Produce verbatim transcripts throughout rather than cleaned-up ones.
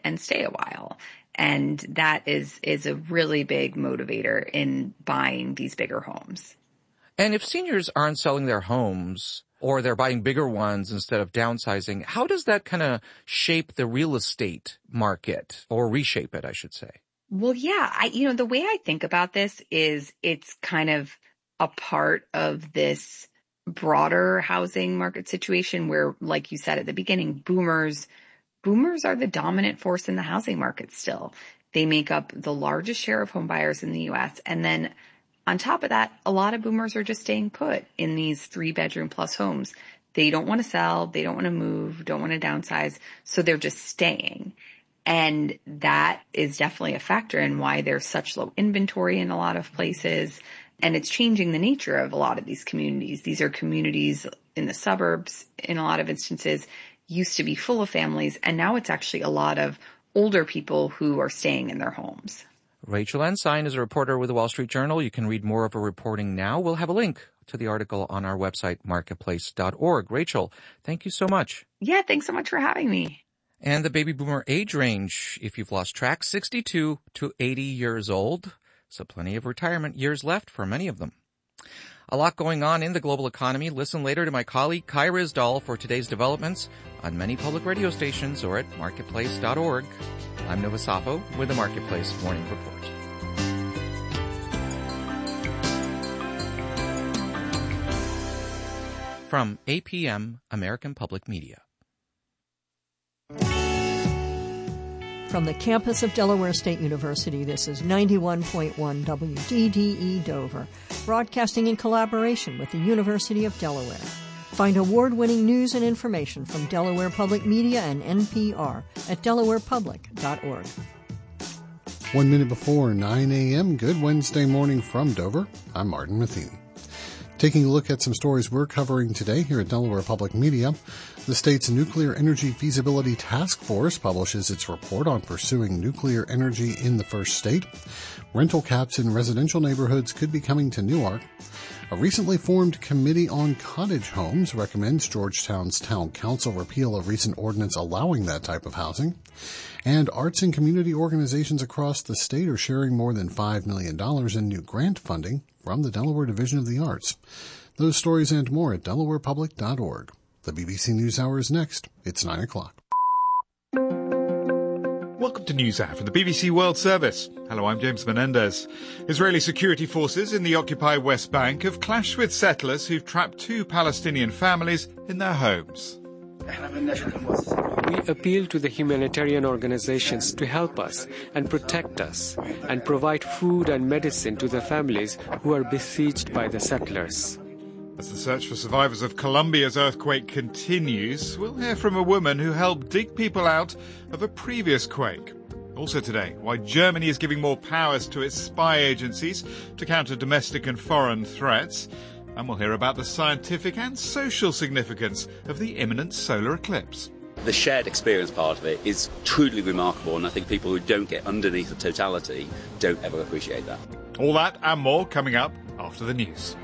and stay a while. And that is, is a really big motivator in buying these bigger homes. And if seniors aren't selling their homes or they're buying bigger ones instead of downsizing, how does that kind of shape the real estate market, or reshape it, I should say? Well, yeah, I, you know, the way I think about this is it's kind of a part of this broader housing market situation where, like you said at the beginning, boomers, boomers are the dominant force in the housing market still. They make up the largest share of home buyers in the U S. And then on top of that, a lot of boomers are just staying put in these three bedroom plus homes. They don't want to sell. They don't want to move, don't want to downsize. So they're just staying. And that is definitely a factor in why there's such low inventory in a lot of places. And it's changing the nature of a lot of these communities. These are communities in the suburbs, in a lot of instances, used to be full of families. And now it's actually a lot of older people who are staying in their homes. Rachel Ensign is a reporter with the Wall Street Journal. You can read more of her reporting now. We'll have a link to the article on our website, marketplace dot org. Rachel, thank you so much. Yeah, thanks so much for having me. And the baby boomer age range, if you've lost track, sixty-two to eighty years old. So plenty of retirement years left for many of them. A lot going on in the global economy. Listen later to my colleague Kai Ryssdal for today's developments on many public radio stations or at marketplace dot org. I'm Nova Safo with the Marketplace Morning Report. From A P M, American Public Media. From the campus of Delaware State University, this is ninety-one point one W D D E Dover, broadcasting in collaboration with the University of Delaware. Find award-winning news and information from Delaware Public Media and N P R at delaware public dot org. One minute before nine a.m., good Wednesday morning from Dover. I'm Martin Matheny. Taking a look at some stories we're covering today here at Delaware Public Media. The state's Nuclear Energy Feasibility Task Force publishes its report on pursuing nuclear energy in the first state. Rental caps in residential neighborhoods could be coming to Newark. A recently formed Committee on Cottage Homes recommends Georgetown's Town Council repeal a recent ordinance allowing that type of housing. And arts and community organizations across the state are sharing more than five million dollars in new grant funding from the Delaware Division of the Arts. Those stories and more at delaware public dot org. The B B C News Hour is next. It's nine o'clock. Welcome to NewsHour from the B B C World Service. Hello, I'm James Menendez. Israeli security forces in the occupied West Bank have clashed with settlers who've trapped two Palestinian families in their homes. We appeal to the humanitarian organizations to help us and protect us and provide food and medicine to the families who are besieged by the settlers. As the search for survivors of Colombia's earthquake continues, we'll hear from a woman who helped dig people out of a previous quake. Also today, why Germany is giving more powers to its spy agencies to counter domestic and foreign threats. And we'll hear about the scientific and social significance of the imminent solar eclipse. The shared experience part of it is truly remarkable, and I think people who don't get underneath the totality don't ever appreciate that. All that and more coming up after the news.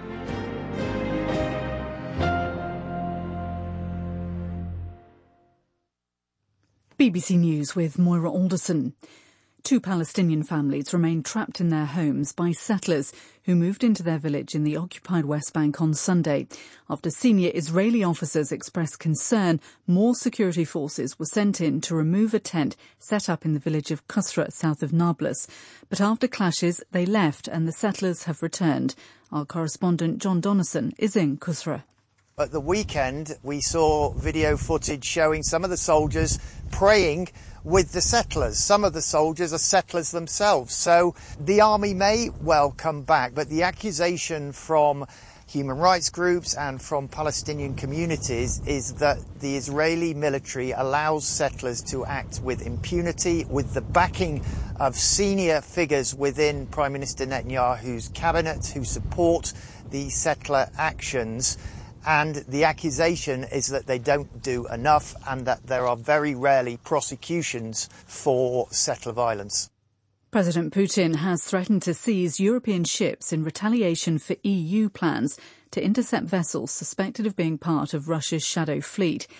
B B C News with Moira Alderson. Two Palestinian families remain trapped in their homes by settlers who moved into their village in the occupied West Bank on Sunday. After senior Israeli officers expressed concern, more security forces were sent in to remove a tent set up in the village of Kusra, south of Nablus. But after clashes, they left and the settlers have returned. Our correspondent John Donnison is in Kusra. At the weekend, we saw video footage showing some of the soldiers praying with the settlers. Some of the soldiers are settlers themselves. So the army may well come back, but the accusation from human rights groups and from Palestinian communities is that the Israeli military allows settlers to act with impunity, with the backing of senior figures within Prime Minister Netanyahu's cabinet who support the settler actions. And the accusation is that they don't do enough and that there are very rarely prosecutions for settler violence. President Putin has threatened to seize European ships in retaliation for E U plans to intercept vessels suspected of being part of Russia's shadow fleet.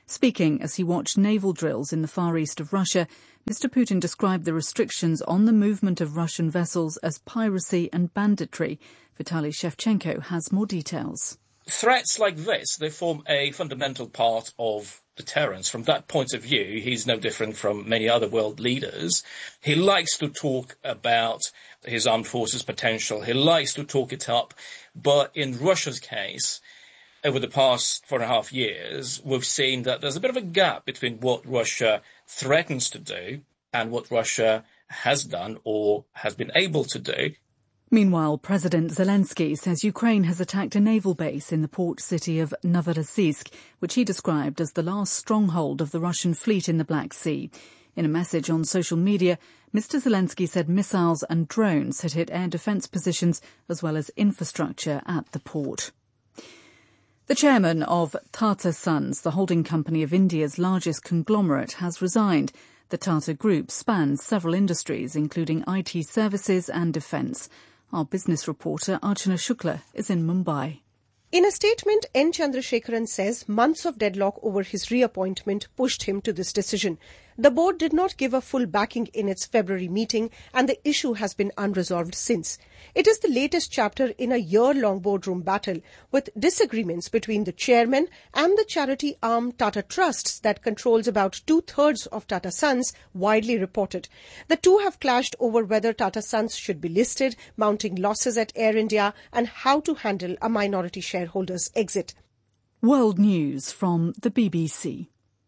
Speaking as he watched naval drills in the far east of Russia, Mister Putin described the restrictions on the movement of Russian vessels as piracy and banditry. Vitaly Shevchenko has more details. Threats like this, they form a fundamental part of deterrence. From that point of view, he's no different from many other world leaders. He likes to talk about his armed forces' potential. He likes to talk it up. But in Russia's case, over the past four and a half years, we've seen that there's a bit of a gap between what Russia threatens to do and what Russia has done or has been able to do. Meanwhile, President Zelensky says Ukraine has attacked a naval base in the port city of Novorossiysk, which he described as the last stronghold of the Russian fleet in the Black Sea. In a message on social media, Mister Zelensky said missiles and drones had hit air defence positions as well as infrastructure at the port. The chairman of Tata Sons, the holding company of India's largest conglomerate, has resigned. The Tata Group spans several industries, including I T services and defence. Our business reporter Archana Shukla is in Mumbai. In a statement, N. Chandrasekaran says months of deadlock over his reappointment pushed him to this decision. The board did not give a full backing in its February meeting, and the issue has been unresolved since. It is the latest chapter in a year-long boardroom battle, with disagreements between the chairman and the charity arm Tata Trusts that controls about two-thirds of Tata Sons, widely reported. The two have clashed over whether Tata Sons should be listed, mounting losses at Air India, and how to handle a minority shareholder's exit. World news from the B B C.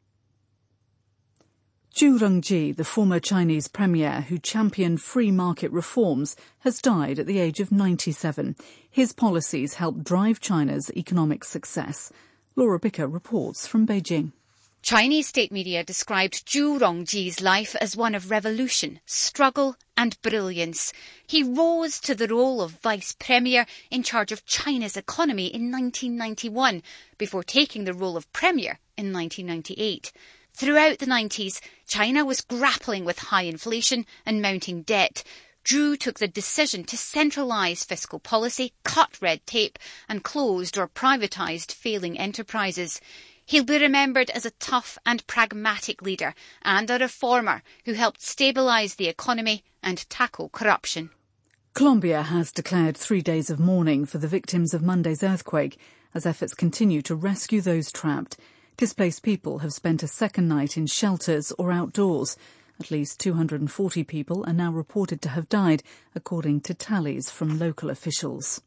Zhu Rongji, the former Chinese premier who championed free market reforms, has died at the age of ninety-seven. His policies helped drive China's economic success. Laura Bicker reports from Beijing. Chinese state media described Zhu Rongji's life as one of revolution, struggle and brilliance. He rose to the role of vice premier in charge of China's economy in nineteen ninety-one, before taking the role of premier in nineteen ninety-eight. Throughout the nineties, China was grappling with high inflation and mounting debt. Zhu took the decision to centralise fiscal policy, cut red tape and closed or privatised failing enterprises. He'll be remembered as a tough and pragmatic leader and a reformer who helped stabilise the economy and tackle corruption. Colombia has declared three days of mourning for the victims of Monday's earthquake as efforts continue to rescue those trapped. Displaced people have spent a second night in shelters or outdoors. At least two hundred forty people are now reported to have died, according to tallies from local officials.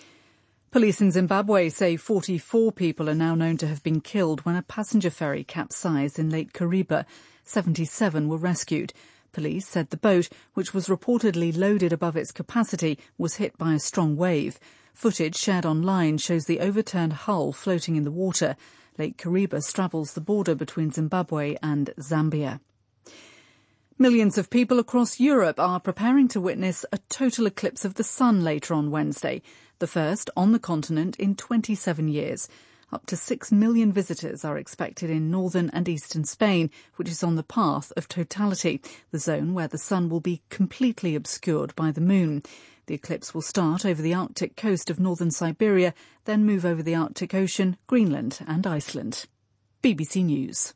Police in Zimbabwe say forty-four people are now known to have been killed when a passenger ferry capsized in Lake Kariba. seventy-seven were rescued. Police said the boat, which was reportedly loaded above its capacity, was hit by a strong wave. Footage shared online shows the overturned hull floating in the water. Lake Kariba straddles the border between Zimbabwe and Zambia. Millions of people across Europe are preparing to witness a total eclipse of the sun later on Wednesday, the first on the continent in twenty-seven years. Up to six million visitors are expected in northern and eastern Spain, which is on the path of totality, the zone where the sun will be completely obscured by the moon. The eclipse will start over the Arctic coast of northern Siberia, then move over the Arctic Ocean, Greenland and Iceland. B B C News.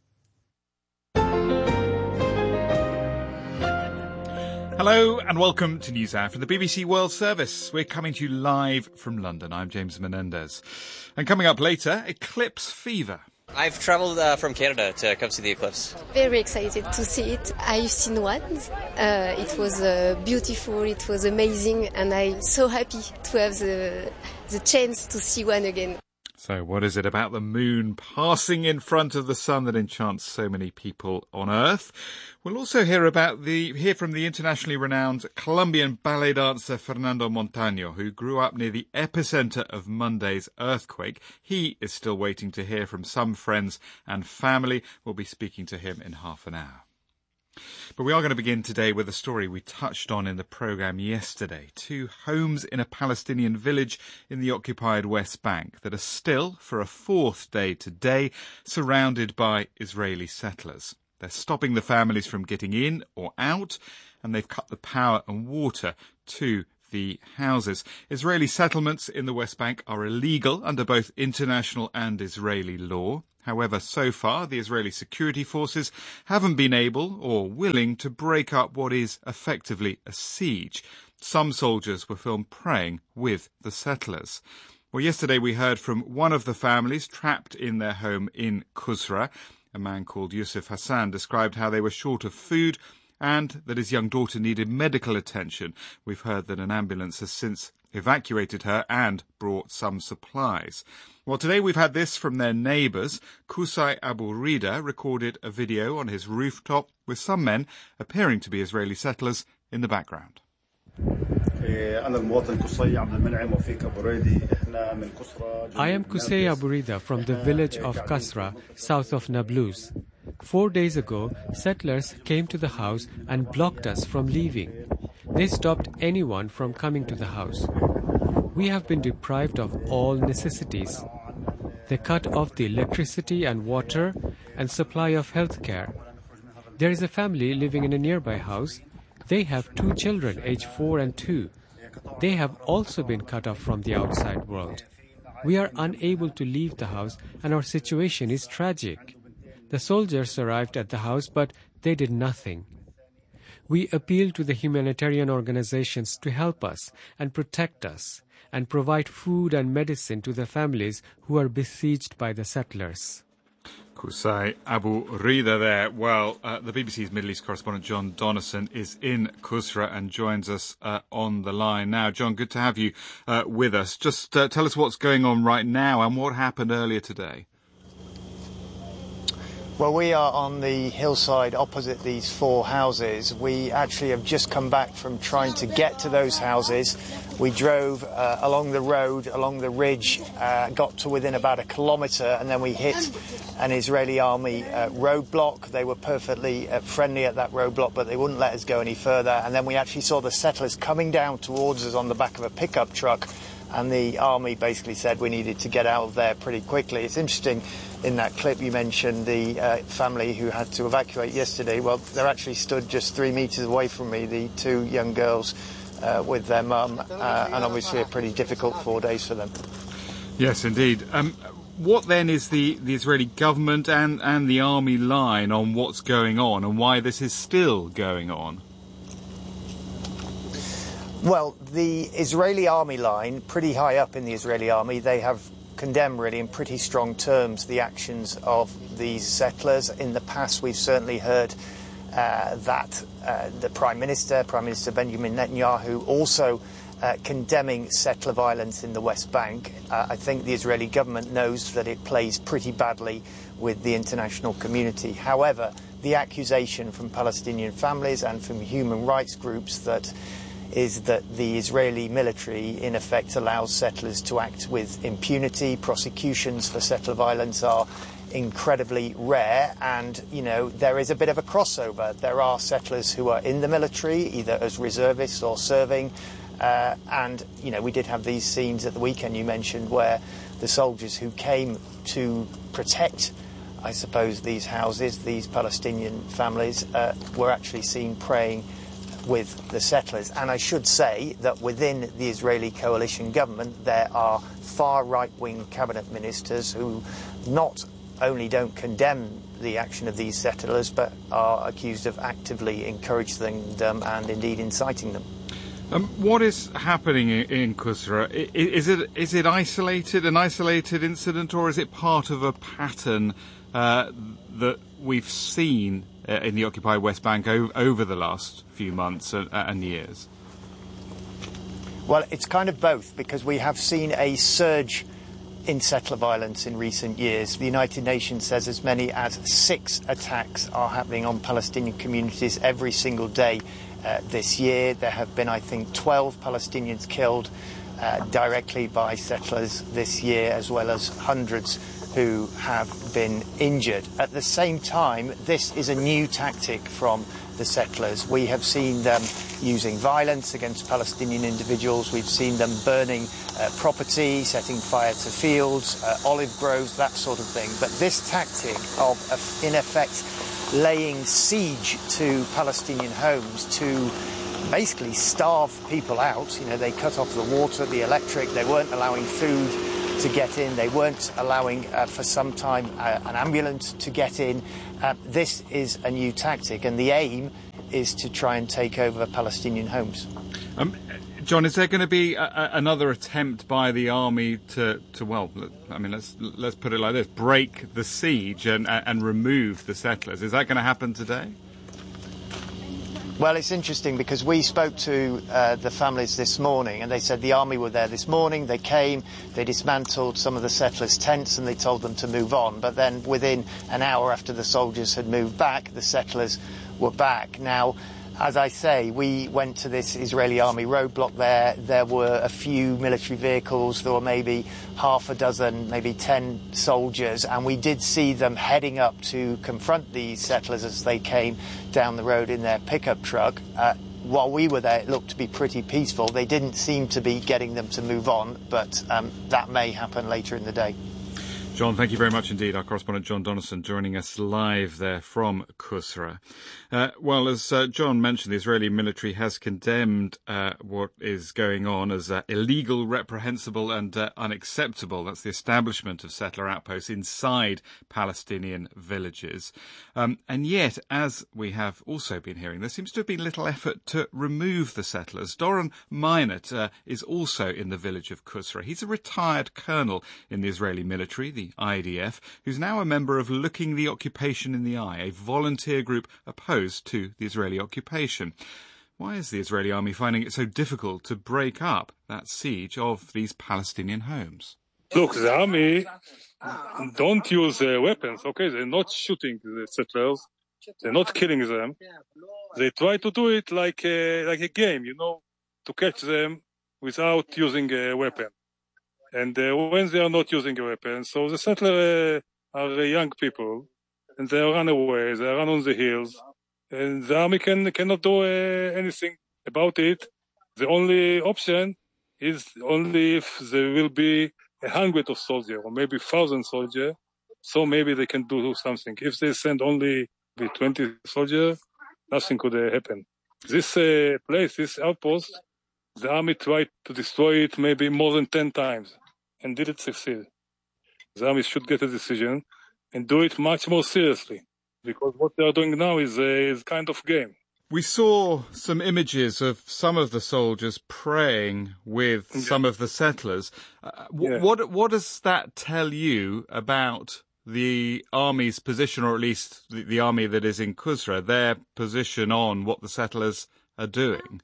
Hello and welcome to NewsHour from the B B C World Service. We're coming to you live from London. I'm James Menendez. And coming up later, eclipse fever. I've travelled uh, from Canada to come see the eclipse. Very excited to see it. I've seen one. Uh, it was uh, beautiful, it was amazing, and I'm so happy to have the, the chance to see one again. So what is it about the moon passing in front of the sun that enchants so many people on Earth? We'll also hear about the hear from the internationally renowned Colombian ballet dancer Fernando Montaño, who grew up near the epicenter of Monday's earthquake. He is still waiting to hear from some friends and family. We'll be speaking to him in half an hour. But we are going to begin today with a story we touched on in the programme yesterday. Two homes in a Palestinian village in the occupied West Bank that are still, for a fourth day today, surrounded by Israeli settlers. They're stopping the families from getting in or out, and they've cut the power and water to the houses. Israeli settlements in the West Bank are illegal under both international and Israeli law. However, so far, the Israeli security forces haven't been able or willing to break up what is effectively a siege. Some soldiers were filmed praying with the settlers. Well, yesterday we heard from one of the families trapped in their home in Kusra. A man called Yusuf Hassan described how they were short of food and that his young daughter needed medical attention. We've heard that an ambulance has since evacuated her and brought some supplies. Well, today we've had this from their neighbours. Qusay Abu Rida recorded a video on his rooftop with some men appearing to be Israeli settlers in the background. I am Qusay Abu Rida from the village of Kasra, south of Nablus. Four days ago, settlers came to the house and blocked us from leaving. They stopped anyone from coming to the house. We have been deprived of all necessities. They cut off the electricity and water and supply of health care. There is a family living in a nearby house. They have two children, aged four and two. They have also been cut off from the outside world. We are unable to leave the house and our situation is tragic. The soldiers arrived at the house, but they did nothing. We appeal to the humanitarian organizations to help us and protect us and provide food and medicine to the families who are besieged by the settlers. Qusay Abu Rida there. Well, uh, the B B C's Middle East correspondent John Donnison is in Kusra and joins us uh, on the line now. John, good to have you uh, with us. Just uh, tell us what's going on right now and what happened earlier today. Well, we are on the hillside opposite these four houses. We actually have just come back from trying to get to those houses. We drove uh, along the road, along the ridge, uh, got to within about a kilometre, and then we hit an Israeli army uh, roadblock. They were perfectly uh, friendly at that roadblock, but they wouldn't let us go any further. And then we actually saw the settlers coming down towards us on the back of a pickup truck, and the army basically said we needed to get out of there pretty quickly. It's interesting, in that clip you mentioned the uh, family who had to evacuate yesterday. Well, they're actually stood just three metres away from me, the two young girls uh, with their mum, uh, and obviously a pretty difficult four days for them. Yes, indeed. Um, what then is the, the Israeli government and, and the army line on what's going on and why this is still going on? Well, the Israeli army line, pretty high up in the Israeli army, they have condemned really in pretty strong terms the actions of these settlers. In the past, we've certainly heard uh, that uh, the Prime Minister, Prime Minister Benjamin Netanyahu, also uh, condemning settler violence in the West Bank. Uh, I think the Israeli government knows that it plays pretty badly with the international community. However, the accusation from Palestinian families and from human rights groups that is that the Israeli military, in effect, allows settlers to act with impunity. Prosecutions for settler violence are incredibly rare, and, you know, there is a bit of a crossover. There are settlers who are in the military, either as reservists or serving, uh, and, you know, we did have these scenes at the weekend you mentioned where the soldiers who came to protect, I suppose, these houses, these Palestinian families, uh, were actually seen praying with the settlers. And I should say that within the Israeli coalition government there are far right-wing cabinet ministers who not only don't condemn the action of these settlers but are accused of actively encouraging them and indeed inciting them. Um, what is happening in, in Kusra? Is it is it isolated, an isolated incident, or is it part of a pattern uh, that we've seen Uh, in the occupied West Bank o- over the last few months and, uh, and years? Well, it's kind of both, because we have seen a surge in settler violence in recent years. The United Nations says as many as six attacks are happening on Palestinian communities every single day uh, this year. There have been, I think, twelve Palestinians killed uh, directly by settlers this year, as well as hundreds who have been injured. At the same time, this is a new tactic from the settlers. We have seen them using violence against Palestinian individuals. We've seen them burning uh, property, setting fire to fields, uh, olive groves, that sort of thing. But this tactic of, uh, in effect, laying siege to Palestinian homes to basically starve people out. You know, they cut off the water, the electric, they weren't allowing food, to get in. They weren't allowing uh, for some time uh, an ambulance to get in. Uh, this is a new tactic, and the aim is to try and take over Palestinian homes. Um, John, is there going to be a, a, another attempt by the army to, to, well, I mean, let's let's put it like this, break the siege and, and remove the settlers? Is that going to happen today? Well, it's interesting because we spoke to uh, the families this morning, and they said the army were there this morning. They came, they dismantled some of the settlers' tents, and they told them to move on. But then within an hour after the soldiers had moved back, the settlers were back. Now, as I say, we went to this Israeli army roadblock there. There were a few military vehicles. There were maybe half a dozen, maybe ten soldiers. And we did see them heading up to confront these settlers as they came down the road in their pickup truck. Uh, while we were there, it looked to be pretty peaceful. They didn't seem to be getting them to move on, but um, that may happen later in the day. John, thank you very much indeed. Our correspondent John Donaldson joining us live there from Kusra. Uh, well, as uh, John mentioned, the Israeli military has condemned uh, what is going on as uh, illegal, reprehensible and uh, unacceptable. That's the establishment of settler outposts inside Palestinian villages. Um, and yet, as we have also been hearing, there seems to have been little effort to remove the settlers. Doron Minot uh, is also in the village of Kusra. He's a retired colonel in the Israeli military, the I D F, who's now a member of Looking the Occupation in the Eye, a volunteer group opposed to the Israeli occupation. Why is the Israeli army finding it so difficult to break up that siege of these Palestinian homes? Look, the army don't use uh, weapons, okay? They're not shooting the settlers. They're not killing them. They try to do it like a, like a game, you know, to catch them without using a weapon. And uh, when they are not using a weapon, so the settlers uh, are uh, young people, and they run away, they run on the hills, and the army can, cannot do uh, anything about it. The only option is only if there will be a hundred of soldiers, or maybe thousand soldiers, so maybe they can do something. If they send only the twenty soldiers, nothing could uh, happen. This uh, place, this outpost, the army tried to destroy it maybe more than ten times. And did it succeed? The army should get a decision and do it much more seriously, because what they are doing now is a is kind of game. We saw some images of some of the soldiers praying with yeah. some of the settlers. Uh, w- yeah. What what does that tell you about the army's position, or at least the, the army that is in Kusra, their position on what the settlers are doing?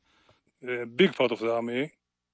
A big part of the army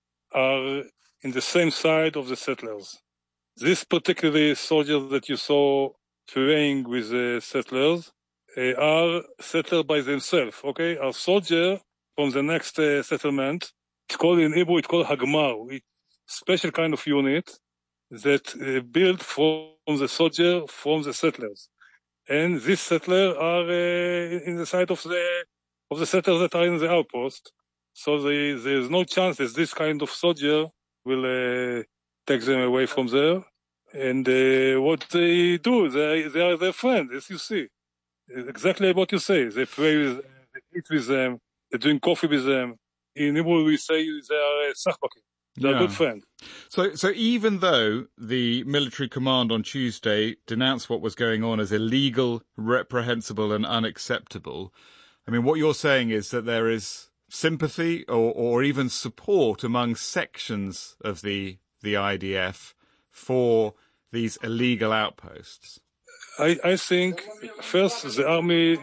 are in the same side of the settlers. This particular soldiers that you saw praying with the settlers uh, are settled by themselves, okay? Are soldiers from the next uh, settlement. It's called, in Hebrew, it's called Hagmar. It's special kind of unit that uh, built from the soldier from the settlers. And these settlers are uh, in the side of the of the settlers that are in the outpost. So they, there's no chance that this kind of soldier will uh, take them away from there. And uh, what they do, they, they are their friends, as you see. Exactly what you say. They pray with them, they eat with them, they drink coffee with them. In Hebrew, we say they are uh, sachbakim. They're yeah. good friends. So, so even though the military command on Tuesday denounced what was going on as illegal, reprehensible and unacceptable, I mean, what you're saying is that there is sympathy or, or even support among sections of the the I D F for these illegal outposts? I, I think, first, the army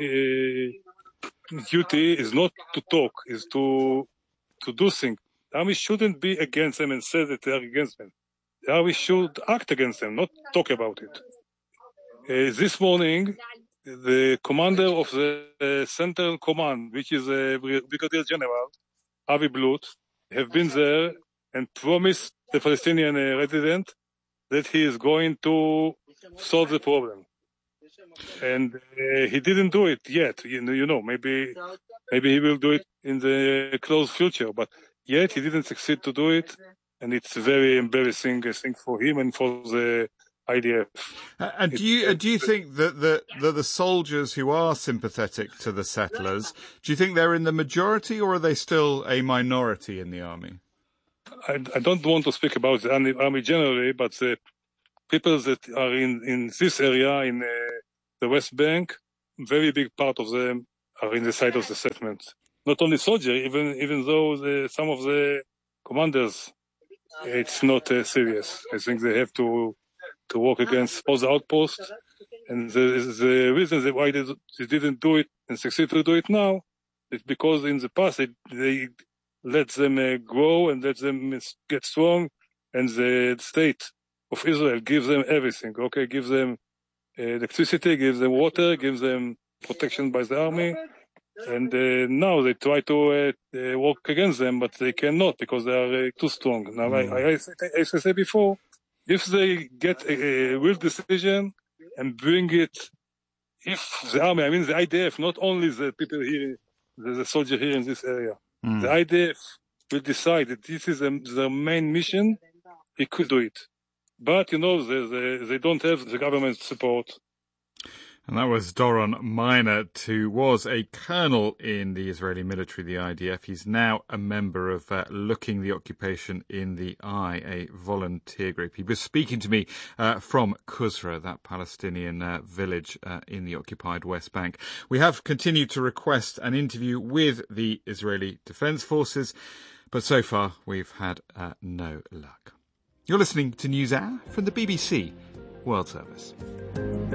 uh, duty is not to talk, is to to do things. The army shouldn't be against them and say that they are against them. The army should act against them, not talk about it. Uh, this morning, the commander of the uh, Central Command, which is uh, Brigadier General Avi Blut, have been there and promised the Palestinian uh, resident that he is going to solve the problem. And uh, he didn't do it yet. You know, you know, maybe maybe he will do it in the close future, but yet he didn't succeed to do it, and it's a very embarrassing uh, thing for him and for the I D F. Uh, and do you uh, do you think that the that the soldiers who are sympathetic to the settlers, do you think they're in the majority, or are they still a minority in the army? I, I don't want to speak about the army generally, but the people that are in, in this area, in uh, the West Bank, very big part of them are in the side of the settlement. Not only soldiers, even even though the, some of the commanders, it's not uh, serious. I think they have to to work against all the outposts. And the, the reason that why they, they didn't do it and succeed to do it now is because in the past they, they let them uh, grow and let them get strong, and the state of Israel gives them everything. Okay, gives them uh, electricity, gives them water, gives them protection by the army, and uh, now they try to uh, uh, work against them, but they cannot because they are uh, too strong. Now, mm. I, I, as I said before, if they get a, a real decision and bring it, if the army, I mean the I D F, not only the people here, the, the soldier here in this area, mm. the I D F will decide that this is a, their main mission, he could do it. But, you know, they, they, they don't have the government support. And that was Doron Meinert, who was a colonel in the Israeli military, the I D F. He's now a member of uh, Looking the Occupation in the Eye, a volunteer group. He was speaking to me uh, from Kusra, that Palestinian uh, village uh, in the occupied West Bank. We have continued to request an interview with the Israeli Defense Forces, but so far we've had uh, no luck. You're listening to NewsHour from the B B C World Service.